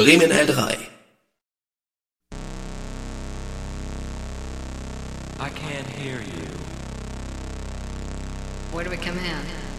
Bremen L3. I can't hear you. Where do we come in?